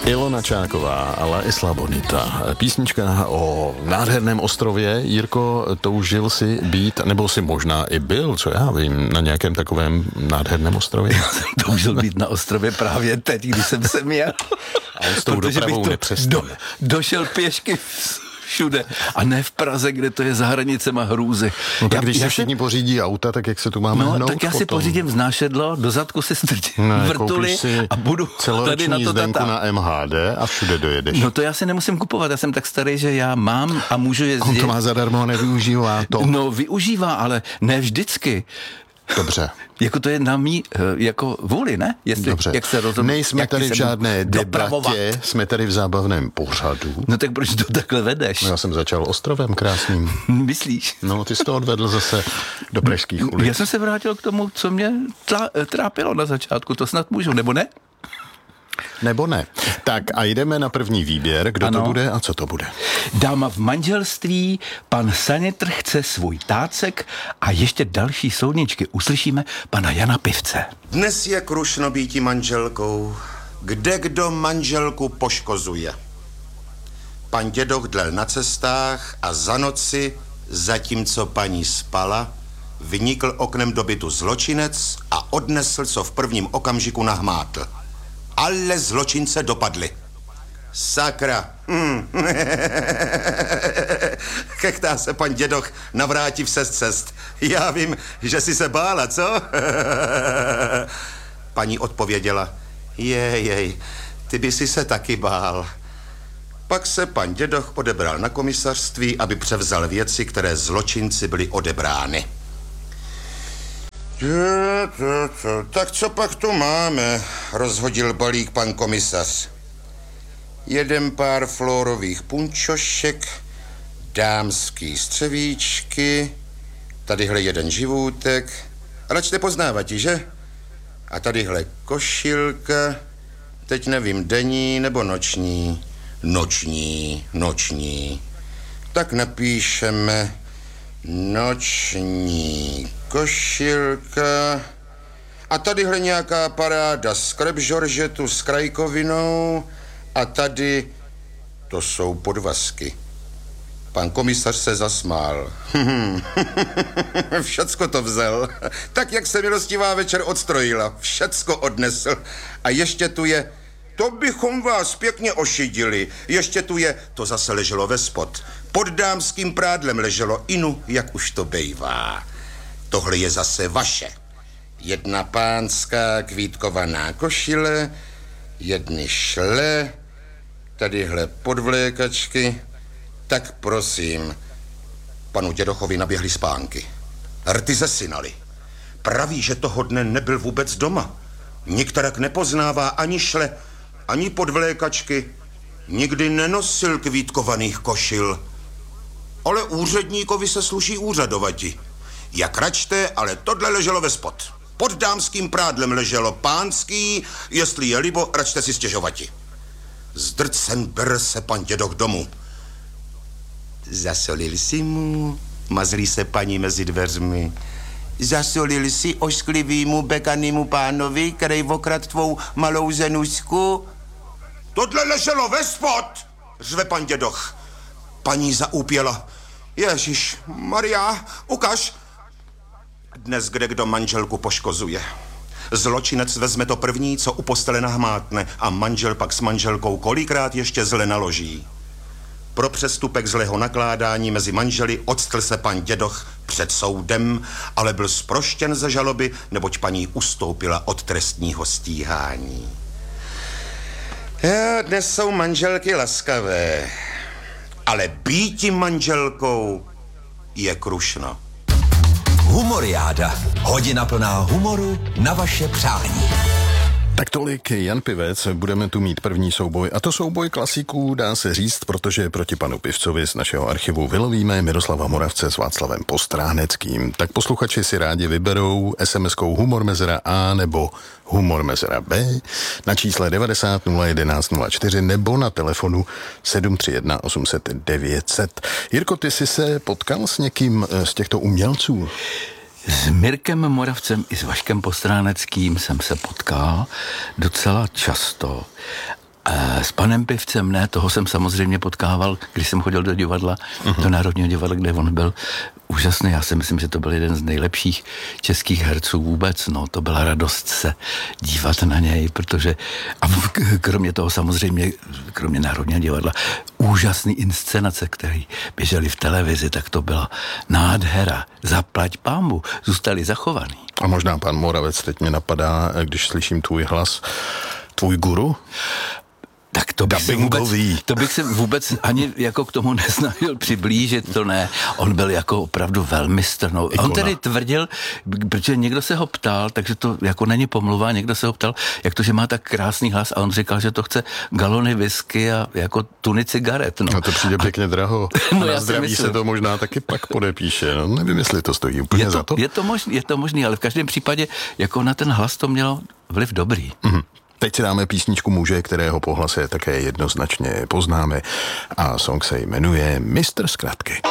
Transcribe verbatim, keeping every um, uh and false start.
Ilona Čáková a La Isla Bonita. Písnička o nádherném ostrově. Jirko, toužil si být, nebo si možná i byl, co já vím, na nějakém takovém nádherném ostrově? Já jsem toužil být na ostrově právě teď, když jsem se měl. A on s tou dopravou nepřestane. Do, došel pěšky všude. A ne v Praze, kde to je za hranicema hrůzy. No tak já, když já se všichni pořídí auta, tak jak se tu máme no, hnout tak já potom? si pořídím vznášedlo, do zadku si strčím ne, vrtuly a budu tady na to jízdenku na M H D a všude dojedeš. No to já si nemusím kupovat, já jsem tak starý, že já mám a můžu jezdit. On to má zadarmo, nevyužívá to. No využívá, ale ne vždycky. Dobře. Jako to je na mý, jako vůli, ne? Jestli, Dobře. Jak se rozum, Nejsme tady v žádné dopravovat. debatě, jsme tady v zábavném pořadu. No tak proč to takhle vedeš? No, já jsem začal ostrovem krásným. Myslíš? No, ty jsi to odvedl zase do pražských ulic. Já jsem se vrátil k tomu, co mě tla, trápilo na začátku, to snad můžu, nebo ne? Nebo ne. Tak a jdeme na první výběr. Kdo ano. to bude a co to bude? Dáma v manželství, pan Sanitr chce svůj tácek a ještě další soudničky. Uslyšíme pana Jana Pivce. Dnes je krušno býti manželkou. Kde kdo manželku poškozuje? Pan dědoch dlel na cestách a za noci, zatímco paní spala, vynikl oknem do bytu zločinec a odnesl, co v prvním okamžiku nahmátl. Ale zločince dopadly. Sakra. Hmm. Chechtá se pan dědoch navrátí vse z cest. Já vím, že jsi se bála, co? Paní odpověděla, jej, jej, ty by si se taky bál. Pak se pan dědoch odebral na komisařství, aby převzal věci, které zločinci byly odebrány. Tak co pak tu máme, rozhodil balík pan komisař. Jeden pár florových punčošek, dámský střevíčky, tadyhle jeden živůtek, račte poznávat, že? A tadyhle košilka, teď nevím, denní nebo noční. Noční, noční. Tak napíšeme noční košilka. A tadyhle nějaká paráda skrep žoržetu s krajkovinou a tady to jsou podvazky. Pan komisař se zasmál. Všecko to vzal. Tak, jak se milostivá večer odstrojila. Všecko odnesl. A ještě tu je, to bychom vás pěkně ošidili. Ještě tu je, to zase leželo ve spod. Pod dámským prádlem leželo inu, jak už to bejvá. Tohle je zase vaše. Jedna pánská kvítkovaná košile, jedny šle, tadyhle podvlékačky. Tak prosím, panu dědochovi naběhly spánky. Rty zesinali. Praví, že toho dne nebyl vůbec doma. Nikterak nepoznává ani šle, ani podvlékačky. Nikdy nenosil kvítkovaných košil. Ale úředníkovi se sluší úřadovati. Jak račte, ale tohle leželo ve spod. Pod dámským prádlem leželo pánský, jestli je libo, račte si stěžovati. Zdrcen ber se pan dědoch domů. Zasolil si mu, mazlí se paní mezi dveřmi. Zasolil si ošklivýmu bekanýmu pánovi, který okrad tvou malou zenušku? Tohle leželo ve spod, řve pan dědoch. Paní zaúpěla. Ježíš, Maria, ukaž. Dnes kde kdo manželku poškozuje. Zločinec vezme to první, co u postele nahmátne, a manžel pak s manželkou kolikrát ještě zle naloží. Pro přestupek zlého nakládání mezi manželi odstl se pan dědoch před soudem, ale byl zproštěn ze žaloby, neboť paní ustoupila od trestního stíhání. Já, dnes jsou manželky laskavé, ale býti manželkou je krušno. Humoriáda. Hodina plná humoru na vaše přání. Tak tolik Jan Pivec, budeme tu mít první souboj. A to souboj klasiků, dá se říct, protože proti panu Pivcovi z našeho archivu vylovíme Miroslava Moravce s Václavem Postráneckým. Tak posluchači si rádi vyberou es em eskou Humor Mezera A nebo Humor Mezera B na čísle devadesát nula jedenáct nula čtyři nebo na telefonu sedm tři jedna osm set devět set. Jirko, ty jsi se potkal s někým z těchto umělců? S Mirkem Moravcem i s Vaškem Postráneckým jsem se potkal docela často. A E, s panem Pivcem ne, toho jsem samozřejmě potkával, když jsem chodil do divadla, uh-huh. do Národního divadla, kde on byl úžasný. Já si myslím, že to byl jeden z nejlepších českých herců vůbec. No, to byla radost se dívat na něj, protože a kromě toho samozřejmě, kromě Národního divadla, úžasný inscenace, které běžely v televizi, tak to byla nádhera. Zaplať pánbu, zůstali zachovaný. A možná pan Moravec teď mě napadá, když slyším tvůj hlas, tvůj guru? Tak to bych, se vůbec, to bych se vůbec ani jako k tomu nesnažil přiblížit, to ne. On byl jako opravdu velmi strnou. Ikona. On tedy tvrdil, protože někdo se ho ptal, takže to jako není pomluva, někdo se ho ptal, jak to, že má tak krásný hlas a on říkal, že to chce galony whisky a jako tuny cigaret. No. A to přijde pěkně draho. No, na zdraví se to možná taky pak podepíše. No, nevím, jestli to stojí úplně je to, za to. Je to možný, je to možný, ale v každém případě jako na ten hlas to mělo vliv dobrý. Mhm. Teď si dáme písničku muže, kterého po hlase také jednoznačně poznáme a song se jmenuje mistr Zkratky.